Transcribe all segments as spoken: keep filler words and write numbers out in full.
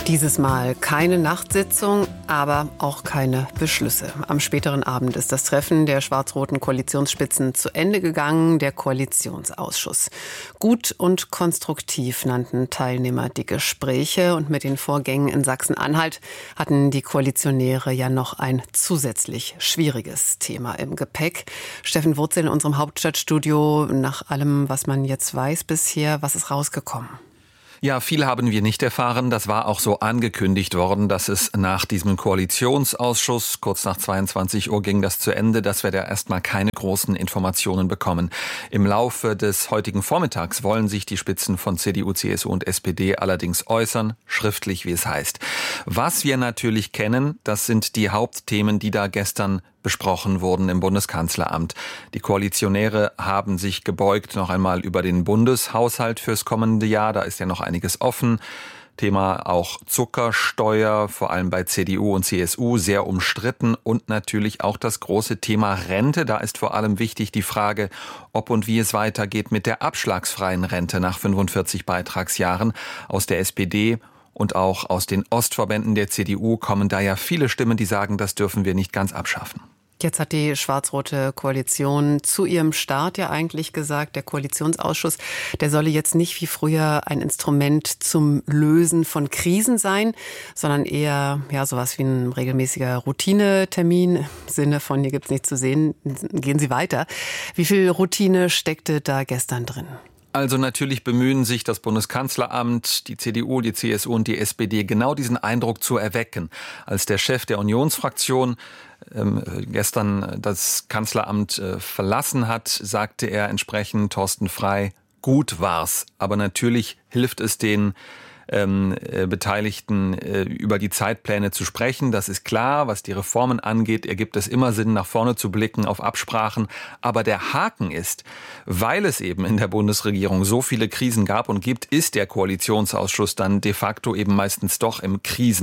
Dieses Mal keine Nachtsitzung, aber auch keine Beschlüsse. Am späteren Abend ist das Treffen der schwarz-roten Koalitionsspitzen zu Ende gegangen, der Koalitionsausschuss. Gut und konstruktiv nannten Teilnehmer die Gespräche, und mit den Vorgängen in Sachsen-Anhalt hatten die Koalitionäre ja noch ein zusätzlich schwieriges Thema im Gepäck. Steffen Wurzel in unserem Hauptstadtstudio. Nach allem, was man jetzt weiß bisher, was ist rausgekommen? Ja, viel haben wir nicht erfahren. Das war auch so angekündigt worden, dass es nach diesem Koalitionsausschuss, kurz nach zweiundzwanzig Uhr ging das zu Ende, dass wir da erstmal keine großen Informationen bekommen. Im Laufe des heutigen Vormittags wollen sich die Spitzen von C D U, C S U und S P D allerdings äußern, schriftlich, wie es heißt. Was wir natürlich kennen, das sind die Hauptthemen, die da gestern besprochen wurden im Bundeskanzleramt. Die Koalitionäre haben sich gebeugt noch einmal über den Bundeshaushalt fürs kommende Jahr. Da ist ja noch einiges offen. Thema auch Zuckersteuer, vor allem bei C D U und C S U, sehr umstritten. Und natürlich auch das große Thema Rente. Da ist vor allem wichtig die Frage, ob und wie es weitergeht mit der abschlagsfreien Rente nach fünfundvierzig Beitragsjahren. Aus der S P D und auch aus den Ostverbänden der C D U kommen da ja viele Stimmen, die sagen, das dürfen wir nicht ganz abschaffen. Jetzt hat die schwarz-rote Koalition zu ihrem Start ja eigentlich gesagt, der Koalitionsausschuss, der solle jetzt nicht wie früher ein Instrument zum Lösen von Krisen sein, sondern eher ja sowas wie ein regelmäßiger Routinetermin. Im Sinne von, hier gibt's nichts zu sehen, gehen Sie weiter. Wie viel Routine steckte da gestern drin? Also natürlich bemühen sich das Bundeskanzleramt, die C D U, die C S U und die S P D, genau diesen Eindruck zu erwecken. Als der Chef der Unionsfraktion ähm, gestern das Kanzleramt äh, verlassen hat, sagte er entsprechend, Thorsten Frey, gut war's. Aber natürlich hilft es den Ähm, äh, Beteiligten äh, über die Zeitpläne zu sprechen. Das ist klar, was die Reformen angeht, ergibt es immer Sinn, nach vorne zu blicken auf Absprachen. Aber der Haken ist, weil es eben in der Bundesregierung so viele Krisen gab und gibt, ist der Koalitionsausschuss dann de facto eben meistens doch im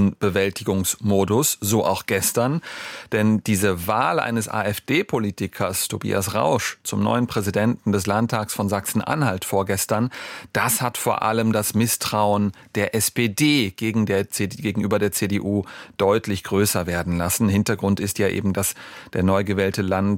Krisenbewältigungsmodus, so auch gestern. Denn diese Wahl eines AfD-Politikers, Tobias Rausch, zum neuen Präsidenten des Landtags von Sachsen-Anhalt vorgestern, das hat vor allem das Misstrauen der S P D gegen der C D U, gegenüber der C D U deutlich größer werden lassen. Hintergrund ist ja eben, dass der neu gewählte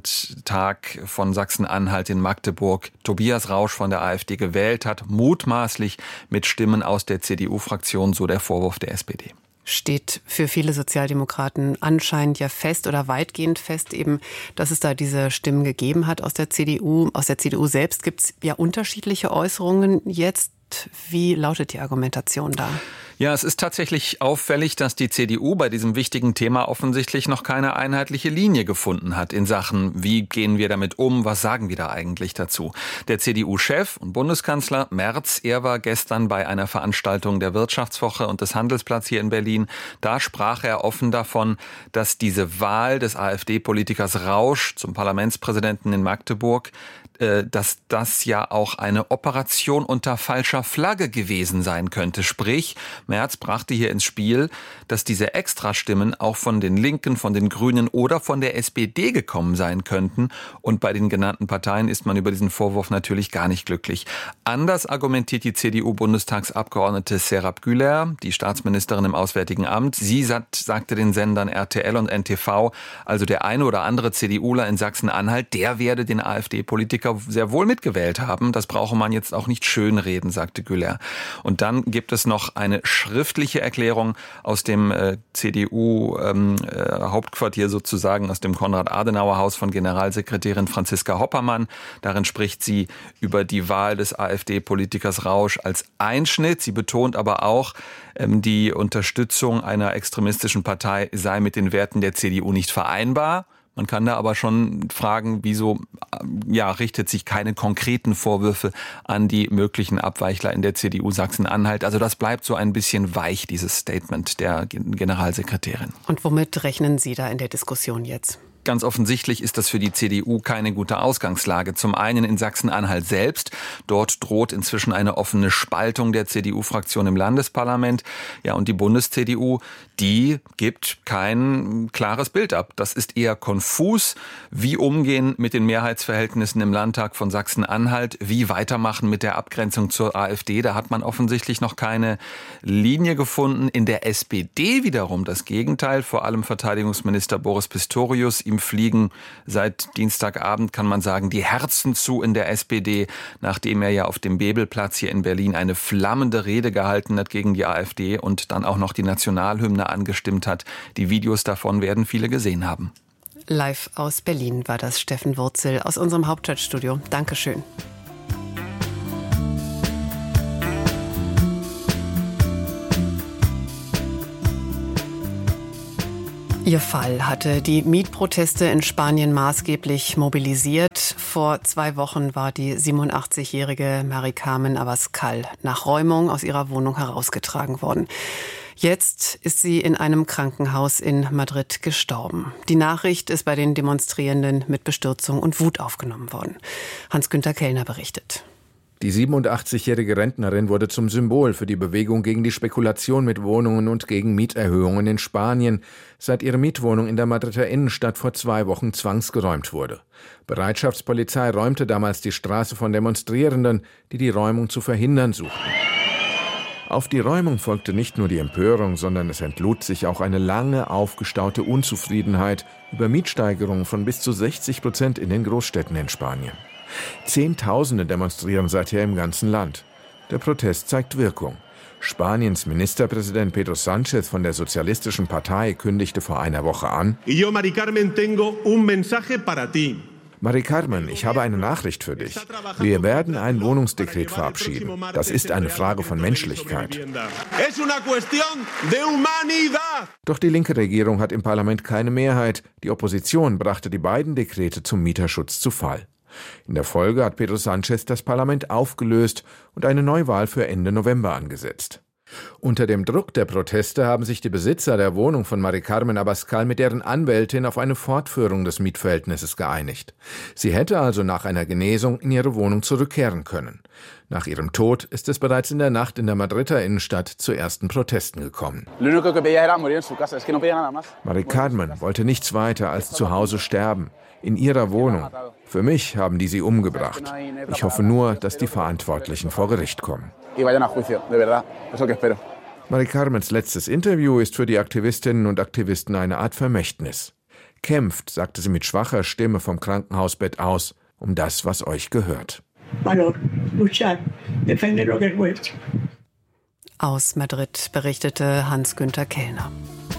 Landtag von Sachsen-Anhalt in Magdeburg Tobias Rausch von der AfD gewählt hat, mutmaßlich mit Stimmen aus der C D U-Fraktion, so der Vorwurf der S P D. Steht für viele Sozialdemokraten anscheinend ja fest oder weitgehend fest eben, dass es da diese Stimmen gegeben hat aus der C D U. Aus der C D U selbst gibt es ja unterschiedliche Äußerungen jetzt. Wie lautet die Argumentation da? Ja, es ist tatsächlich auffällig, dass die C D U bei diesem wichtigen Thema offensichtlich noch keine einheitliche Linie gefunden hat in Sachen, wie gehen wir damit um, was sagen wir da eigentlich dazu. Der C D U-Chef und Bundeskanzler Merz, er war gestern bei einer Veranstaltung der Wirtschaftswoche und des Handelsplatz hier in Berlin. Da sprach er offen davon, dass diese Wahl des AfD-Politikers Rausch zum Parlamentspräsidenten in Magdeburg, dass das ja auch eine Operation unter falscher Flagge gewesen sein könnte. Sprich, Merz brachte hier ins Spiel, dass diese Extrastimmen auch von den Linken, von den Grünen oder von der S P D gekommen sein könnten. Und bei den genannten Parteien ist man über diesen Vorwurf natürlich gar nicht glücklich. Anders argumentiert die C D U-Bundestagsabgeordnete Serap Güler, die Staatsministerin im Auswärtigen Amt. Sie sagt, sagte den Sendern R T L und N T V, also der eine oder andere CDUler in Sachsen-Anhalt, der werde den AfD-Politiker sehr wohl mitgewählt haben. Das brauche man jetzt auch nicht schönreden, sagte Güler. Und dann gibt es noch eine schriftliche Erklärung aus dem äh, C D U-Hauptquartier ähm, äh, sozusagen, aus dem Konrad-Adenauer-Haus von Generalsekretärin Franziska Hoppermann. Darin spricht sie über die Wahl des AfD-Politikers Rausch als Einschnitt. Sie betont aber auch, ähm, die Unterstützung einer extremistischen Partei sei mit den Werten der C D U nicht vereinbar. Man kann da aber schon fragen, wieso ja, richtet sich keine konkreten Vorwürfe an die möglichen Abweichler in der C D U Sachsen-Anhalt. Also das bleibt so ein bisschen weich, dieses Statement der Generalsekretärin. Und womit rechnen Sie da in der Diskussion jetzt? Ganz offensichtlich ist das für die C D U keine gute Ausgangslage. Zum einen in Sachsen-Anhalt selbst. Dort droht inzwischen eine offene Spaltung der C D U-Fraktion im Landesparlament. Ja, und die Bundes-C D U, die gibt kein klares Bild ab. Das ist eher konfus. Wie umgehen mit den Mehrheitsverhältnissen im Landtag von Sachsen-Anhalt? Wie weitermachen mit der Abgrenzung zur AfD? Da hat man offensichtlich noch keine Linie gefunden. In der S P D wiederum das Gegenteil. Vor allem Verteidigungsminister Boris Pistorius. Ihm fliegen seit Dienstagabend, kann man sagen, die Herzen zu in der S P D, nachdem er ja auf dem Bebelplatz hier in Berlin eine flammende Rede gehalten hat gegen die AfD und dann auch noch die Nationalhymne angestimmt hat. Die Videos davon werden viele gesehen haben. Live aus Berlin war das Steffen Wurzel aus unserem Hauptstadtstudio. Dankeschön. Ihr Fall hatte die Mietproteste in Spanien maßgeblich mobilisiert. Vor zwei Wochen war die siebenundachtzigjährige Mari Carmen Abascal nach Räumung aus ihrer Wohnung herausgetragen worden. Jetzt ist sie in einem Krankenhaus in Madrid gestorben. Die Nachricht ist bei den Demonstrierenden mit Bestürzung und Wut aufgenommen worden. Hans-Günther Kellner berichtet. Die siebenundachtzigjährige Rentnerin wurde zum Symbol für die Bewegung gegen die Spekulation mit Wohnungen und gegen Mieterhöhungen in Spanien, seit ihre Mietwohnung in der Madrider Innenstadt vor zwei Wochen zwangsgeräumt wurde. Bereitschaftspolizei räumte damals die Straße von Demonstrierenden, die die Räumung zu verhindern suchten. Auf die Räumung folgte nicht nur die Empörung, sondern es entlud sich auch eine lange aufgestaute Unzufriedenheit über Mietsteigerungen von bis zu sechzig Prozent in den Großstädten in Spanien. Zehntausende demonstrieren seither im ganzen Land. Der Protest zeigt Wirkung. Spaniens Ministerpräsident Pedro Sánchez von der Sozialistischen Partei kündigte vor einer Woche an: Y yo, Mari Carmen, tengo un mensaje para ti. Mari Carmen, ich habe eine Nachricht für dich. Wir werden ein Wohnungsdekret verabschieden. Das ist eine Frage von Menschlichkeit. Doch die linke Regierung hat im Parlament keine Mehrheit. Die Opposition brachte die beiden Dekrete zum Mieterschutz zu Fall. In der Folge hat Pedro Sánchez das Parlament aufgelöst und eine Neuwahl für Ende November angesetzt. Unter dem Druck der Proteste haben sich die Besitzer der Wohnung von Mari Carmen Abascal mit deren Anwältin auf eine Fortführung des Mietverhältnisses geeinigt. Sie hätte also nach einer Genesung in ihre Wohnung zurückkehren können. Nach ihrem Tod ist es bereits in der Nacht in der Madrider Innenstadt zu ersten Protesten gekommen. Mari Carmen wollte nichts weiter als zu Hause sterben, in ihrer Wohnung. Für mich haben die sie umgebracht. Ich hoffe nur, dass die Verantwortlichen vor Gericht kommen. Mari Carmens letztes Interview ist für die Aktivistinnen und Aktivisten eine Art Vermächtnis. Kämpft, sagte sie mit schwacher Stimme vom Krankenhausbett aus, um das, was euch gehört. Aus Madrid berichtete Hans-Günther Kellner.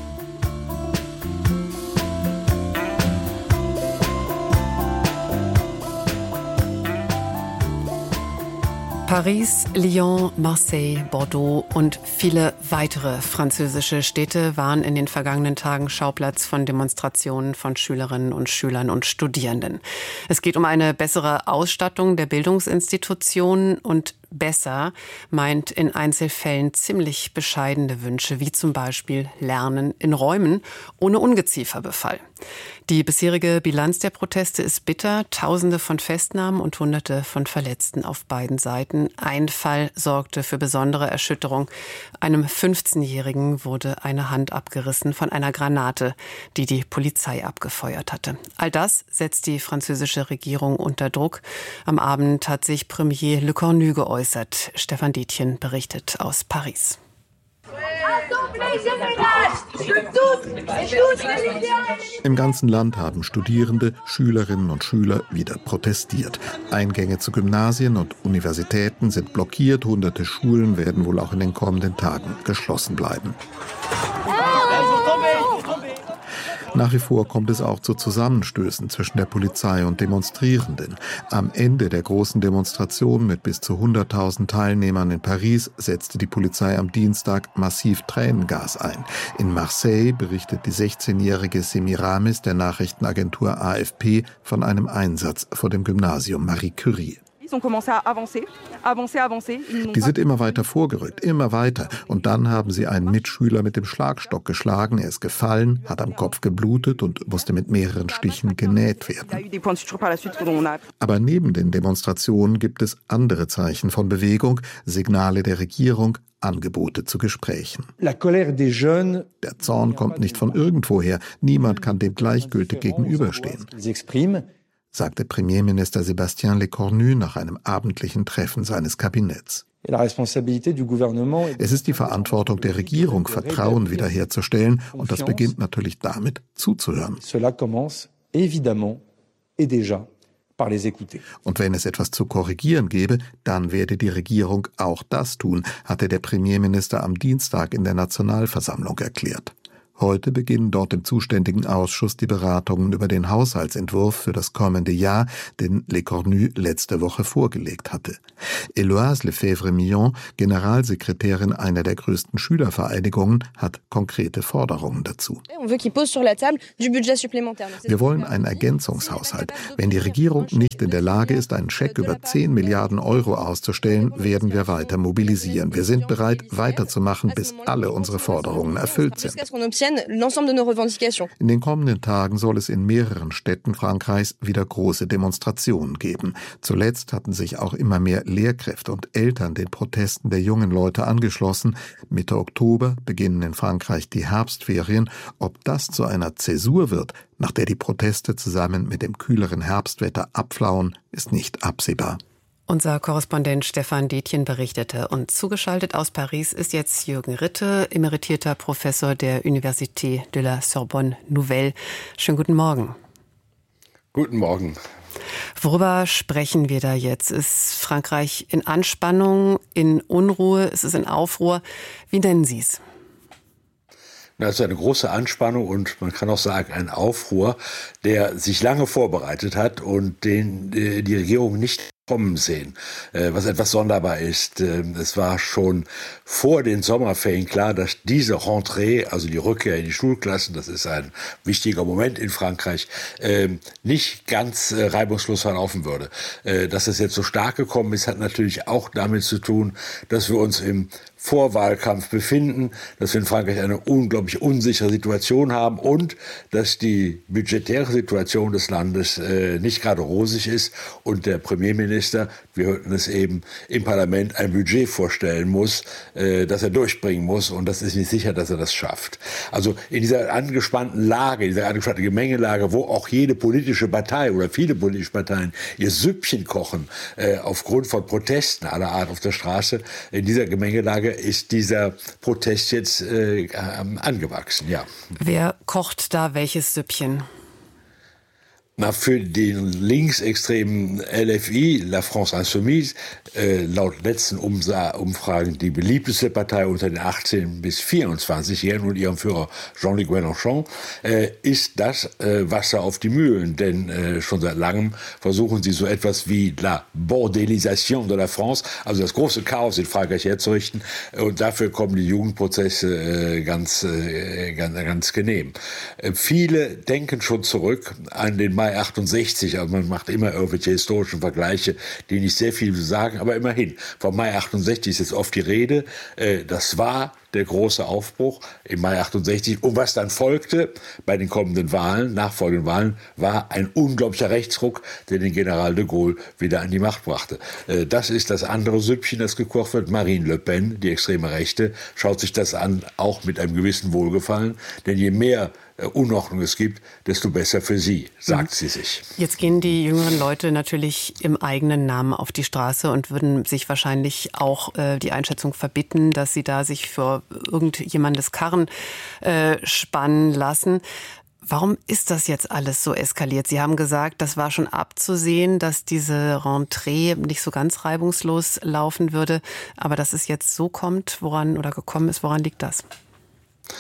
Paris, Lyon, Marseille, Bordeaux und viele weitere französische Städte waren in den vergangenen Tagen Schauplatz von Demonstrationen von Schülerinnen und Schülern und Studierenden. Es geht um eine bessere Ausstattung der Bildungsinstitutionen und besser meint in Einzelfällen ziemlich bescheidene Wünsche, wie zum Beispiel Lernen in Räumen ohne Ungezieferbefall. Die bisherige Bilanz der Proteste ist bitter. Tausende von Festnahmen und Hunderte von Verletzten auf beiden Seiten. Ein Fall sorgte für besondere Erschütterung. Einem fünfzehnjährigen wurde eine Hand abgerissen von einer Granate, die die Polizei abgefeuert hatte. All das setzt die französische Regierung unter Druck. Am Abend hat sich Premier Le Cornu geäußert. Stefan Dietjen berichtet aus Paris. Im ganzen Land haben Studierende, Schülerinnen und Schüler wieder protestiert. Eingänge zu Gymnasien und Universitäten sind blockiert, hunderte Schulen werden wohl auch in den kommenden Tagen geschlossen bleiben. Nach wie vor kommt es auch zu Zusammenstößen zwischen der Polizei und Demonstrierenden. Am Ende der großen Demonstration mit bis zu hunderttausend Teilnehmern in Paris setzte die Polizei am Dienstag massiv Tränengas ein. In Marseille berichtet die sechzehnjährige Semiramis der Nachrichtenagentur A F P von einem Einsatz vor dem Gymnasium Marie Curie. Die sind immer weiter vorgerückt, immer weiter. Und dann haben sie einen Mitschüler mit dem Schlagstock geschlagen. Er ist gefallen, hat am Kopf geblutet und musste mit mehreren Stichen genäht werden. Aber neben den Demonstrationen gibt es andere Zeichen von Bewegung, Signale der Regierung, Angebote zu Gesprächen. Der Zorn kommt nicht von irgendwoher. Niemand kann dem gleichgültig gegenüberstehen, sagte Premierminister Sébastien Lecornu nach einem abendlichen Treffen seines Kabinetts. Es ist die Verantwortung der Regierung, Vertrauen wiederherzustellen, und das beginnt natürlich damit, zuzuhören. Und wenn es etwas zu korrigieren gäbe, dann werde die Regierung auch das tun, hatte der Premierminister am Dienstag in der Nationalversammlung erklärt. Heute beginnen dort im zuständigen Ausschuss die Beratungen über den Haushaltsentwurf für das kommende Jahr, den Lecornu letzte Woche vorgelegt hatte. Eloise Lefebvre-Millon, Generalsekretärin einer der größten Schülervereinigungen, hat konkrete Forderungen dazu. Wir wollen einen Ergänzungshaushalt. Wenn die Regierung nicht in der Lage ist, einen Scheck über zehn Milliarden Euro auszustellen, werden wir weiter mobilisieren. Wir sind bereit, weiterzumachen, bis alle unsere Forderungen erfüllt sind. In den kommenden Tagen soll es in mehreren Städten Frankreichs wieder große Demonstrationen geben. Zuletzt hatten sich auch immer mehr Lehrkräfte und Eltern den Protesten der jungen Leute angeschlossen. Mitte Oktober beginnen in Frankreich die Herbstferien. Ob das zu einer Zäsur wird, nach der die Proteste zusammen mit dem kühleren Herbstwetter abflauen, ist nicht absehbar. Unser Korrespondent Stefan Detjen berichtete. Und zugeschaltet aus Paris ist jetzt Jürgen Ritte, emeritierter Professor der Université de la Sorbonne Nouvelle. Schönen guten Morgen. Guten Morgen. Worüber sprechen wir da jetzt? Ist Frankreich in Anspannung, in Unruhe, ist es in Aufruhr? Wie nennen Sie es? Das ist eine große Anspannung und man kann auch sagen ein Aufruhr, der sich lange vorbereitet hat und den die Regierung nicht kommen sehen, was etwas sonderbar ist. Es war schon vor den Sommerferien klar, dass diese Rentrée, also die Rückkehr in die Schulklassen, das ist ein wichtiger Moment in Frankreich, nicht ganz reibungslos verlaufen würde. Dass es jetzt so stark gekommen ist, hat natürlich auch damit zu tun, dass wir uns im Vorwahlkampf befinden, dass wir in Frankreich eine unglaublich unsichere Situation haben und dass die budgetäre Situation des Landes äh, nicht gerade rosig ist und der Premierminister, wir hörten es eben, im Parlament ein Budget vorstellen muss, äh, das er durchbringen muss, und das ist nicht sicher, dass er das schafft. Also in dieser angespannten Lage, in dieser angespannten Gemengelage, wo auch jede politische Partei oder viele politische Parteien ihr Süppchen kochen, äh, aufgrund von Protesten aller Art auf der Straße, in dieser Gemengelage ist dieser Protest jetzt äh, angewachsen, ja. Wer kocht da welches Süppchen? Na, für den linksextremen L F I, La France Insoumise, äh, laut letzten Umsa- Umfragen die beliebteste Partei unter den achtzehn bis vierundzwanzigjährigen und ihrem Führer Jean-Luc Mélenchon, äh, ist das äh, Wasser auf die Mühlen. Denn äh, schon seit langem versuchen sie so etwas wie la Bordelisation de la France, also das große Chaos in Frankreich herzurichten. Und dafür kommen die Jugendprozesse äh, ganz, äh, ganz, ganz genehm. Äh, viele denken schon zurück an den Mai achtundsechzig, also man macht immer irgendwelche historischen Vergleiche, die nicht sehr viel sagen, aber immerhin, vom Mai achtundsechzig ist jetzt oft die Rede, äh, das war der große Aufbruch im Mai achtundsechzig. Und was dann folgte bei den kommenden Wahlen, nachfolgenden Wahlen, war ein unglaublicher Rechtsruck, der den General de Gaulle wieder an die Macht brachte. Äh, das ist das andere Süppchen, das gekocht wird. Marine Le Pen, die extreme Rechte, schaut sich das an, auch mit einem gewissen Wohlgefallen. Denn je mehr Unordnung es gibt, desto besser für sie, sagt sie sich. Jetzt gehen die jüngeren Leute natürlich im eigenen Namen auf die Straße und würden sich wahrscheinlich auch äh, die Einschätzung verbitten, dass sie da sich für irgendjemandes Karren äh, spannen lassen. Warum ist das jetzt alles so eskaliert? Sie haben gesagt, das war schon abzusehen, dass diese Rentrée nicht so ganz reibungslos laufen würde. Aber dass es jetzt so kommt, woran oder gekommen ist, woran liegt das?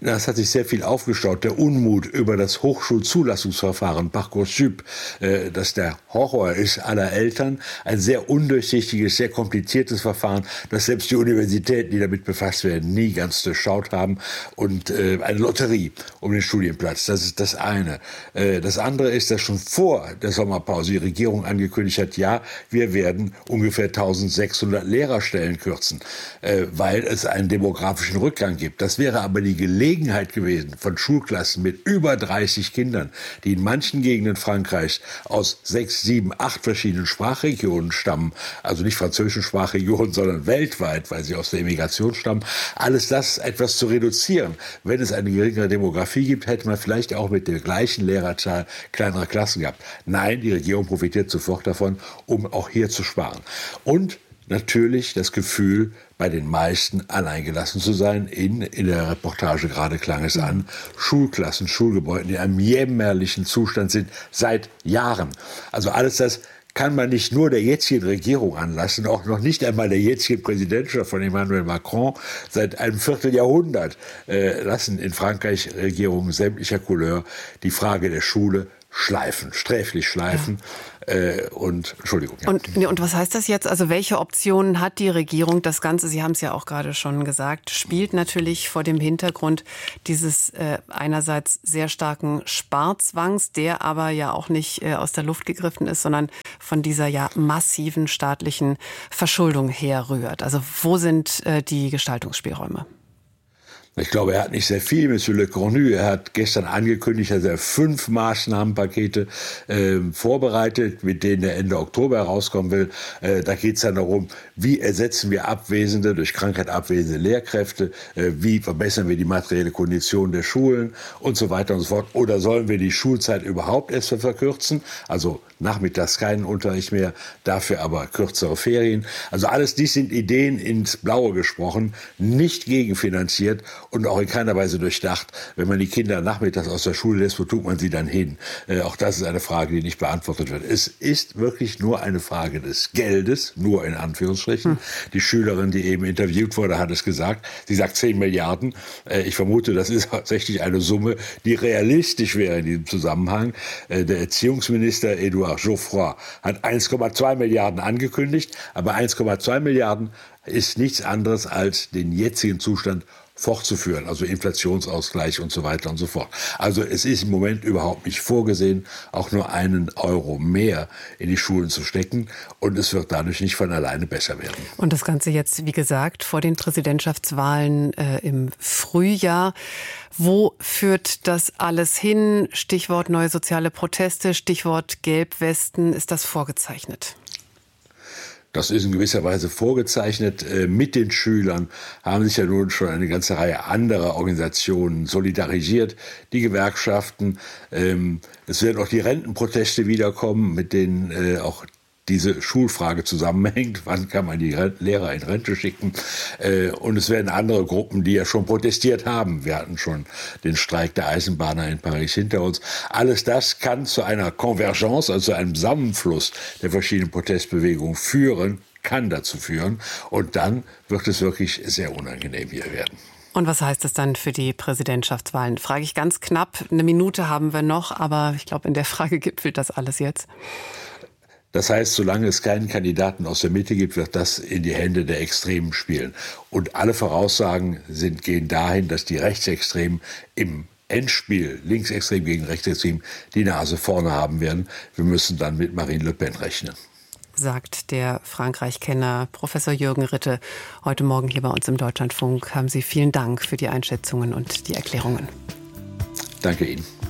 Das hat sich sehr viel aufgestaut. Der Unmut über das Hochschulzulassungsverfahren Parcoursup, äh, das der Horror ist aller Eltern. Ein sehr undurchsichtiges, sehr kompliziertes Verfahren, das selbst die Universitäten, die damit befasst werden, nie ganz durchschaut haben. Und äh, eine Lotterie um den Studienplatz. Das ist das eine. Äh, das andere ist, dass schon vor der Sommerpause die Regierung angekündigt hat, ja, wir werden ungefähr eintausendsechshundert Lehrerstellen kürzen, äh, weil es einen demografischen Rückgang gibt. Das wäre aber die Gelegenheit gewesen von Schulklassen mit über dreißig Kindern, die in manchen Gegenden Frankreichs aus sechs, sieben, acht verschiedenen Sprachregionen stammen, also nicht französischen Sprachregionen, sondern weltweit, weil sie aus der Immigration stammen, alles das etwas zu reduzieren. Wenn es eine geringere Demografie gibt, hätte man vielleicht auch mit der gleichen Lehrerzahl kleinere Klassen gehabt. Nein, die Regierung profitiert sofort davon, um auch hier zu sparen. Und natürlich das Gefühl, bei den meisten alleingelassen zu sein. In, in der Reportage gerade klang es an, Schulklassen, Schulgebäude, die in einem jämmerlichen Zustand sind seit Jahren. Also alles das kann man nicht nur der jetzigen Regierung anlassen, auch noch nicht einmal der jetzigen Präsidentschaft von Emmanuel Macron. Seit einem Vierteljahrhundert äh, lassen in Frankreich Regierungen sämtlicher Couleur die Frage der Schule schleifen, sträflich schleifen. Ja. Äh, und Entschuldigung. Ja. Und, und was heißt das jetzt? Also welche Optionen hat die Regierung? Das Ganze, Sie haben es ja auch gerade schon gesagt, spielt natürlich vor dem Hintergrund dieses äh, einerseits sehr starken Sparzwangs, der aber ja auch nicht äh, aus der Luft gegriffen ist, sondern von dieser ja massiven staatlichen Verschuldung herrührt. Also wo sind äh, die Gestaltungsspielräume? Ich glaube, er hat nicht sehr viel, Monsieur Le Cornu. Er hat gestern angekündigt, dass er fünf Maßnahmenpakete äh, vorbereitet, mit denen er Ende Oktober herauskommen will. Äh, da geht es dann darum, wie ersetzen wir abwesende, durch Krankheit abwesende Lehrkräfte, äh, wie verbessern wir die materielle Kondition der Schulen und so weiter und so fort. Oder sollen wir die Schulzeit überhaupt erst verkürzen? Also nachmittags keinen Unterricht mehr, dafür aber kürzere Ferien. Also alles dies sind Ideen ins Blaue gesprochen, nicht gegenfinanziert und auch in keiner Weise durchdacht. Wenn man die Kinder nachmittags aus der Schule lässt, wo tut man sie dann hin? Äh, auch das ist eine Frage, die nicht beantwortet wird. Es ist wirklich nur eine Frage des Geldes, nur in Anführungsstrichen. Hm. Die Schülerin, die eben interviewt wurde, hat es gesagt. Sie sagt zehn Milliarden. Äh, ich vermute, das ist tatsächlich eine Summe, die realistisch wäre in diesem Zusammenhang. Äh, der Erziehungsminister Edouard Geoffroy hat eins Komma zwei Milliarden angekündigt, aber eins Komma zwei Milliarden ist nichts anderes als den jetzigen Zustand fortzuführen, also Inflationsausgleich und so weiter und so fort. Also es ist im Moment überhaupt nicht vorgesehen, auch nur einen Euro mehr in die Schulen zu stecken und es wird dadurch nicht von alleine besser werden. Und das Ganze jetzt, wie gesagt, vor den Präsidentschaftswahlen äh, im Frühjahr. Wo führt das alles hin? Stichwort neue soziale Proteste, Stichwort Gelbwesten. Ist das vorgezeichnet? Das ist in gewisser Weise vorgezeichnet. Mit den Schülern haben sich ja nun schon eine ganze Reihe anderer Organisationen solidarisiert. Die Gewerkschaften, es werden auch die Rentenproteste wiederkommen, mit denen auch diese Schulfrage zusammenhängt. Wann kann man die Lehrer in Rente schicken? Und es werden andere Gruppen, die ja schon protestiert haben. Wir hatten schon den Streik der Eisenbahner in Paris hinter uns. Alles das kann zu einer Konvergenz, also zu einem Zusammenfluss der verschiedenen Protestbewegungen führen, kann dazu führen. Und dann wird es wirklich sehr unangenehm hier werden. Und was heißt das dann für die Präsidentschaftswahlen? Frage ich ganz knapp. Eine Minute haben wir noch, aber ich glaube, in der Frage gipfelt das alles jetzt. Das heißt, solange es keinen Kandidaten aus der Mitte gibt, wird das in die Hände der Extremen spielen. Und alle Voraussagen sind, gehen dahin, dass die Rechtsextremen im Endspiel, Linksextrem gegen Rechtsextrem, die Nase vorne haben werden. Wir müssen dann mit Marine Le Pen rechnen. Sagt der Frankreich-Kenner Professor Jürgen Ritte heute Morgen hier bei uns im Deutschlandfunk. Haben Sie vielen Dank für die Einschätzungen und die Erklärungen. Danke Ihnen.